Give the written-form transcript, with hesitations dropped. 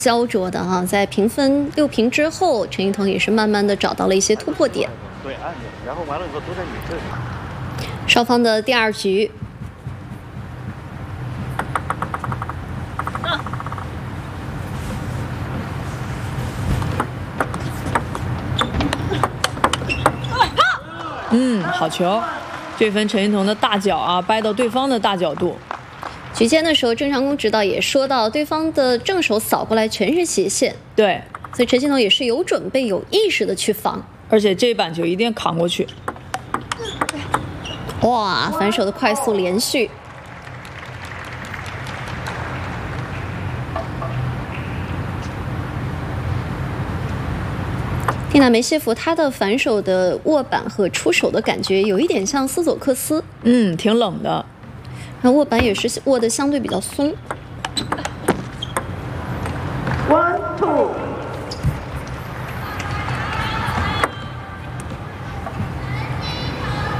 焦灼的哈，在平分6平之后，陈一桐也是慢慢的找到了一些突破点。 对，按着，然后完了以后都在你这里。 双方的第2局。 好球！这分陈一桐的大脚啊，掰到对方的大角度。 局间的时候，郑长恭指导也说到，对方的正手扫过来全是斜线， 对， 所以陈一桐也是有准备、有意识的去防， 而且这一板球一定扛过去。 哇，反手的快速连续。蒂娜梅谢夫她的反手的握板和出手的感觉有一点像斯佐克斯， 挺冷的。 那握板也是握的相对比较松。 1, 2。